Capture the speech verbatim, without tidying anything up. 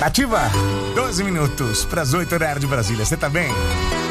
Ativa, doze minutos para as oito horário de Brasília. Você tá bem?